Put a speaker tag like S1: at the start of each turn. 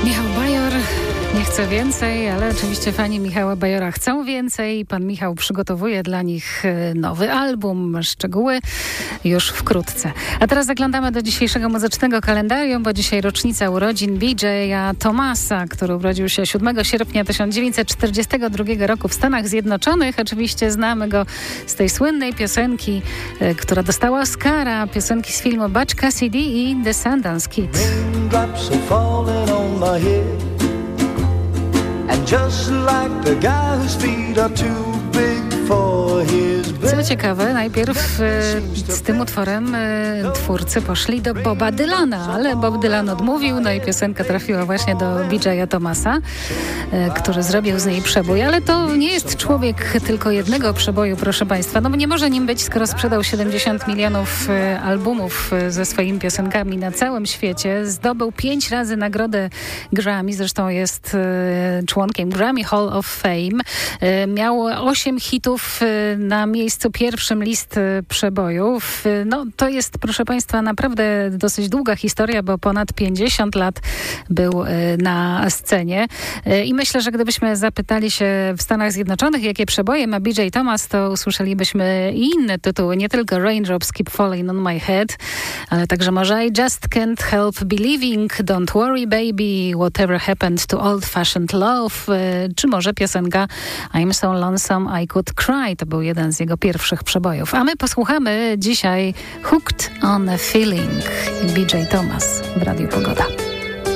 S1: Michał Bajor nie chce więcej, ale oczywiście fani Michała Bajora chcą więcej. Pan Michał przygotowuje dla nich nowy album. Szczegóły już wkrótce. A teraz zaglądamy do dzisiejszego muzycznego kalendarium, bo dzisiaj rocznica urodzin BJ'a Thomasa, który urodził się 7 sierpnia 1942 roku w Stanach Zjednoczonych. Oczywiście znamy go z tej słynnej piosenki, która dostała Oscara, piosenki z filmu Butch Cassidy i The Sundance Kid. And just like the guy whose feet are too big for his bed. Co ciekawe, najpierw z tym utworem twórcy poszli do Boba Dylana, ale Bob Dylan odmówił, no i piosenka trafiła właśnie do BJ'a Thomasa, który zrobił z niej przebój. Ale to nie jest człowiek tylko jednego przeboju, proszę Państwa. No bo nie może nim być, skoro sprzedał 70 milionów albumów ze swoimi piosenkami na całym świecie. Zdobył 5 razy nagrodę Grammy, zresztą jest członkiem Grammy Hall of Fame. Miał 8 hitów na miejscu pierwszym list przebojów. No to jest, proszę Państwa, naprawdę dosyć długa historia, bo ponad 50 lat był na scenie. I myślę, że gdybyśmy zapytali się w Stanach Zjednoczonych, jakie przeboje ma BJ Thomas, to usłyszelibyśmy i inne tytuły, nie tylko Raindrops Keep Falling on My Head, ale także może I Just Can't Help Believing, Don't Worry Baby, Whatever Happened to Old Fashioned Love, czy może piosenka I'm So Lonesome I Could Cry. To był jeden z jego pierwszych przebojów. A my posłuchamy dzisiaj Hooked on a Feeling. BJ Thomas w Radiu Pogoda.